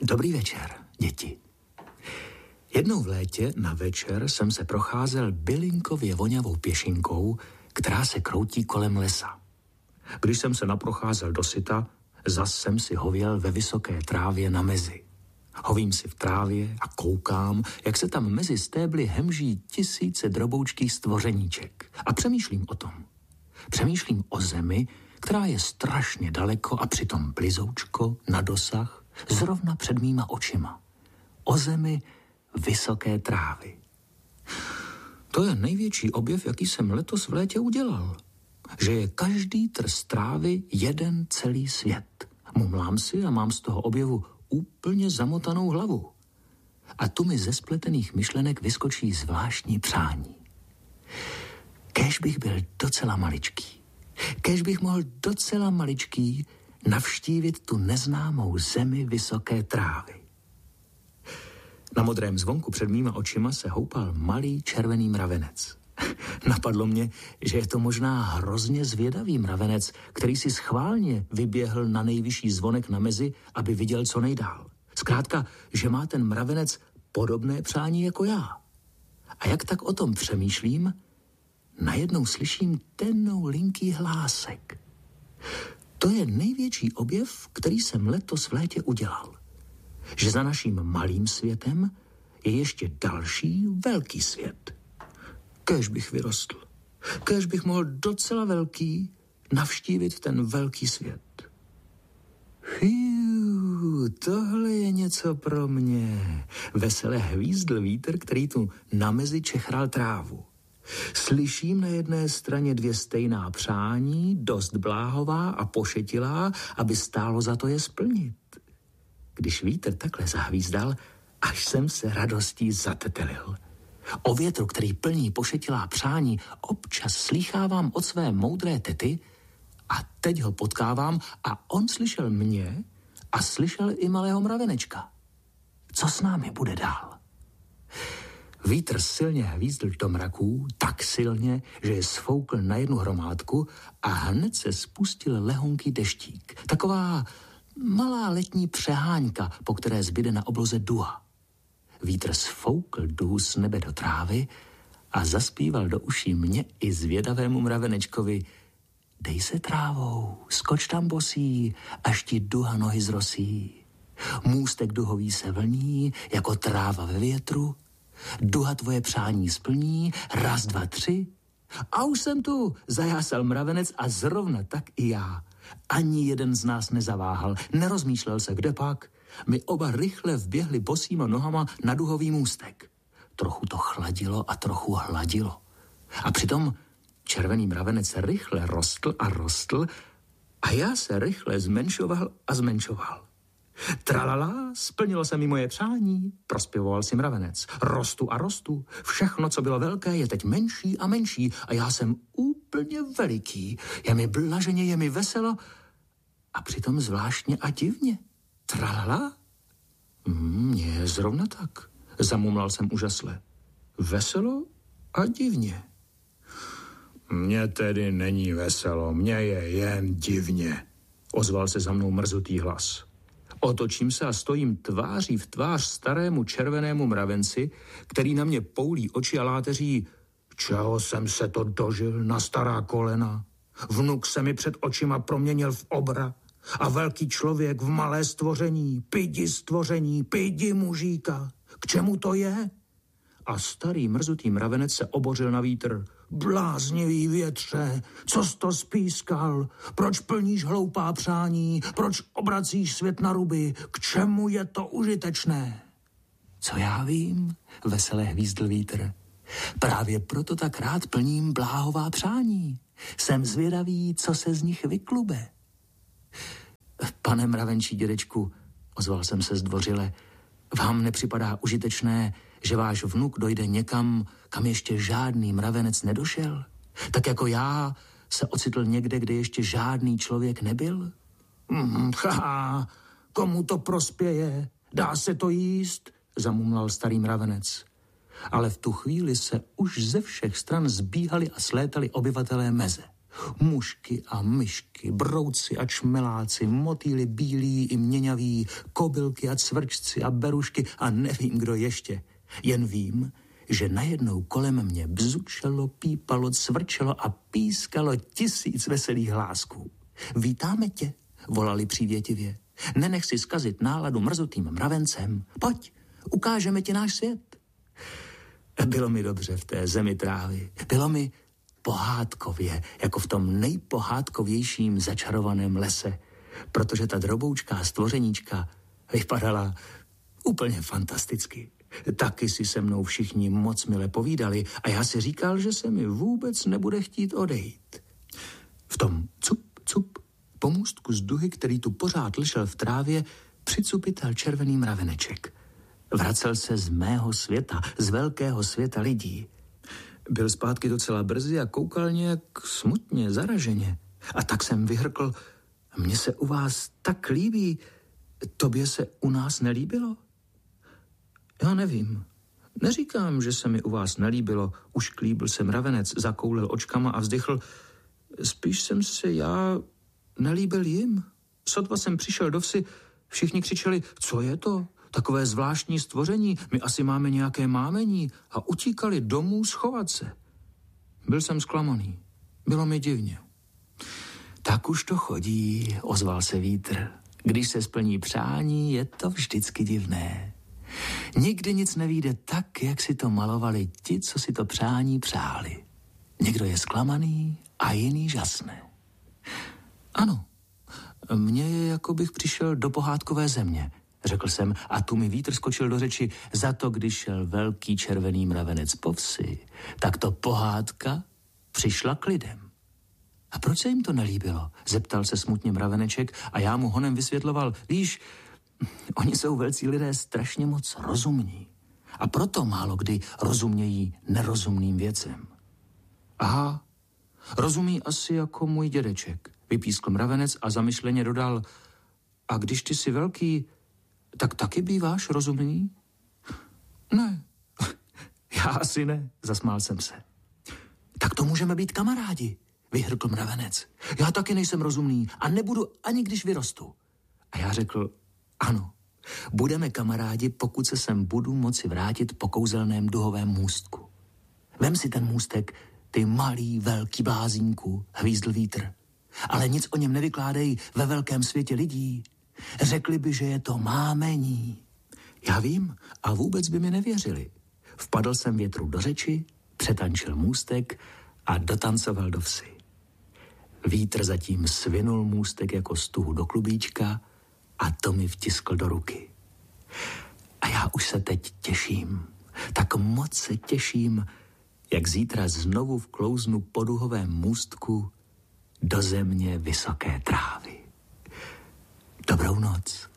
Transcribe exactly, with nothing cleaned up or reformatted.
Dobrý večer, děti. Jednou v létě na večer jsem se procházel bylinkově voňavou pěšinkou, která se kroutí kolem lesa. Když jsem se naprocházel dosyta, zas jsem si hověl ve vysoké trávě na mezi. Hovím si v trávě a koukám, jak se tam mezi stébly hemží tisíce droboučkých stvořeníček. A přemýšlím o tom. Přemýšlím o zemi, která je strašně daleko a přitom blizoučko, na dosah, zrovna před mýma očima. O zemi vysoké trávy. To je největší objev, jaký jsem letos v létě udělal. Že je každý trst trávy jeden celý svět. Mumlám si a mám z toho objevu úplně zamotanou hlavu. A tu mi ze spletených myšlenek vyskočí zvláštní přání. Kéž bych byl docela maličký. Kéž bych mohl docela maličký navštívit tu neznámou zemi vysoké trávy. Na modrém zvonku před mýma očima se houpal malý červený mravenec. Napadlo mě, že je to možná hrozně zvědavý mravenec, který si schválně vyběhl na nejvyšší zvonek na mezi, aby viděl co nejdál. Zkrátka, že má ten mravenec podobné přání jako já. A jak tak o tom přemýšlím, najednou slyším tennou linký hlásek. To je největší objev, který jsem letos v létě udělal. Že za naším malým světem je ještě další velký svět. Kéž bych vyrostl. Kéž bych mohl docela velký navštívit ten velký svět. Fiu, tohle je něco pro mě. Vesele hvízdl vítr, který tu na mezi čechral trávu. Slyším na jedné straně dvě stejná přání, dost bláhová a pošetilá, aby stálo za to je splnit. Když vítr takhle zahvízdal, až jsem se radostí zatetelil. O větru, který plní pošetilá přání, občas slýchávám od své moudré tety a teď ho potkávám a on slyšel mě a slyšel i malého mravenečka. Co s námi bude dál? Vítr silně hvízdl do mraků, tak silně, že je sfoukl na jednu hromádku a hned se spustil lehonký deštík. Taková malá letní přeháňka, po které zbyde na obloze duha. Vítr sfoukl duhu z nebe do trávy a zaspíval do uší mě i zvědavému mravenečkovi: dej se trávou, skoč tam bosí, až ti duha nohy zrosí. Můstek duhový se vlní, jako tráva ve větru. Duha tvoje přání splní, raz, dva, tři. A už jsem tu, zajásal mravenec a zrovna tak i já. Ani jeden z nás nezaváhal, nerozmýšlel se, kde pak. My oba rychle vběhli bosýma nohama na duhový můstek. Trochu to chladilo a trochu hladilo. A přitom červený mravenec rychle rostl a rostl a já se rychle zmenšoval a zmenšoval. Tralala, splnilo se mi moje přání, prospěvoval si mravenec. Rostu a rostu, všechno, co bylo velké, je teď menší a menší a já jsem úplně veliký. Je mi blaženě, je mi veselo a přitom zvláštně a divně. Tralala? Mně je zrovna tak, zamumlal jsem úžasle. Veselo a divně. Mně tedy není veselo, mně je jen divně, ozval se za mnou mrzutý hlas. Otočím se a stojím tváří v tvář starému červenému mravenci, který na mě poulí oči a láteří: čeho jsem se to dožil na stará kolena? Vnuk se mi před očima proměnil v obra a velký člověk v malé stvoření, pidi stvoření, pidi mužíka. K čemu to je? A starý mrzutý mravenec se obořil na vítr. Bláznivý větře, co jsi to spískal? Proč plníš hloupá přání? Proč obracíš svět na ruby? K čemu je to užitečné? Co já vím, vesele hvízdl vítr. Právě proto tak rád plním bláhová přání. Jsem zvědavý, co se z nich vyklube. Pane mravenčí dědečku, ozval jsem se zdvořile, vám nepřipadá užitečné, že váš vnuk dojde někam, kam ještě žádný mravenec nedošel? Tak jako já se ocitl někde, kde ještě žádný člověk nebyl? Mm, haha, komu to prospěje? Dá se to jíst? Zamumlal starý mravenec. Ale v tu chvíli se už ze všech stran zbíhali a slétali obyvatelé meze. Mušky a myšky, brouci a čmeláci, motýly bílí i měňaví, kobylky a cvrčci a berušky a nevím, kdo ještě. Jen vím, že najednou kolem mě bzučelo, pípalo, cvrčelo a pískalo tisíc veselých hlásků. Vítáme tě, volali přívětivě. Nenech si zkazit náladu mrzutým mravencem. Pojď, ukážeme ti náš svět. Bylo mi dobře v té zemi trávy. Bylo mi pohádkově, jako v tom nejpohádkovějším začarovaném lese, protože ta droboučká stvořeníčka vypadala úplně fantasticky. Taky si se mnou všichni moc mile povídali a já si říkal, že se mi vůbec nebude chtít odejít. V tom cup, cup, pomůstku z duhy, který tu pořád lešel v trávě, přicupitel červený mraveneček. Vracel se z mého světa, z velkého světa lidí. Byl zpátky docela brzy a koukal nějak smutně, zaraženě. A tak jsem vyhrkl, mně se u vás tak líbí, tobě se u nás nelíbilo? Já nevím. Neříkám, že se mi u vás nelíbilo, ušklíbil jsem mravenec, zakoulil očkama a vzdychl. Spíš jsem se já nelíbil jim. Sotva jsem přišel do vsi, všichni křičeli, co je to? Takové zvláštní stvoření, my asi máme nějaké mámení a utíkali domů schovat se. Byl jsem zklamaný. Bylo mi divně. Tak už to chodí, ozval se vítr. Když se splní přání, je to vždycky divné. Nikdy nic nevyjde tak, jak si to malovali ti, co si to přání přáli. Někdo je zklamaný a jiný žasne. Ano, mně je, jako bych přišel do pohádkové země, řekl jsem a tu mi vítr skočil do řeči. Za to, když šel velký červený mravenec po vsi, tak to pohádka přišla k lidem. A proč se jim to nelíbilo? Zeptal se smutně mraveneček a já mu honem vysvětloval, víš, oni jsou velcí lidé strašně moc rozumní a proto málo kdy rozumějí nerozumným věcem. Aha, rozumí asi jako můj dědeček, vypískl mravenec a zamyšleně dodal, a když ty jsi velký, tak taky býváš rozumný? Ne, já asi ne, zasmál jsem se. Tak to můžeme být kamarádi, vyhrkl mravenec. Já taky nejsem rozumný a nebudu ani když vyrostu. A já řekl, ano, budeme kamarádi, pokud se sem budu moci vrátit po kouzelném duhovém můstku. Vem si ten můstek, ty malý, velký blázínku, hvízdl vítr. Ale nic o něm nevykládej ve velkém světě lidí. Řekli by, že je to mámení. Já vím a vůbec by mi nevěřili. Vpadl jsem větru do řeči, přetančil můstek a dotancoval do vsi. Vítr zatím svinul můstek jako stuhu do klubíčka a to mi vtiskl do ruky. A já už se teď těším, tak moc se těším, jak zítra znovu vklouznu po duhovém můstku do země vysoké trávy. Dobrou noc.